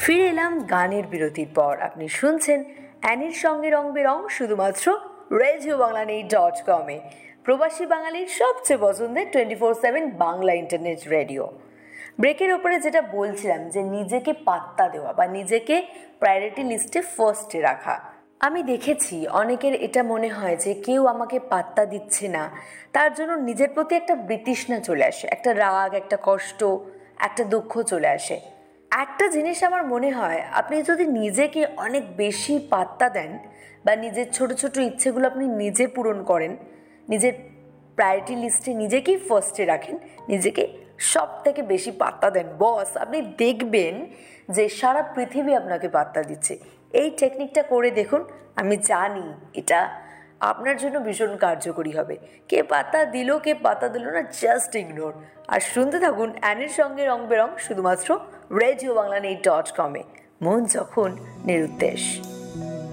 ফিরে এলাম গানের বিরতির পর। আপনি শুনছেন অ্যানির সঙ্গে রং বেরং শুধুমাত্র রেডিও বাংলা.com-এ, প্রবাসী বাঙালির সবচেয়ে পছন্দের 24/7 বাংলা ইন্টারনেট রেডিও। ব্রেকের ওপরে যেটা বলছিলাম যে নিজেকে পাত্তা দেওয়া বা নিজেকে প্রায়োরিটি লিস্টে ফার্স্টে রাখা। আমি দেখেছি অনেকের এটা মনে হয় যে কেউ আমাকে পাত্তা দিচ্ছে না, তার জন্য নিজের প্রতি একটা বিতৃষ্ণা চলে আসে, একটা রাগ, একটা কষ্ট, একটা দুঃখ চলে আসে। একটা জিনিস আমার মনে হয়, আপনি যদি নিজেকে অনেক বেশি পাত্তা দেন বা নিজের ছোট ছোট ইচ্ছেগুলো আপনি নিজে পূরণ করেন, নিজের প্রায়োরিটি লিস্টে নিজেকেই ফার্স্টে রাখেন, নিজেকে সব থেকে বেশি পাত্তা দেন বস, আপনি দেখবেন যে সারা পৃথিবী আপনাকে পাত্তা দিচ্ছে। এই টেকনিকটা করে দেখুন, আমি জানি এটা আপনার জন্য ভীষণ কার্যকরী হবে। কে পাত্তা দিল কে পাত্তা দিল না, জাস্ট ইগনোর। আর শুনতে থাকুন অ্যানির সঙ্গে রং বেরং শুধুমাত্র রেডিও বাংলা.com-এ, মন যখন নিরুদ্দেশ।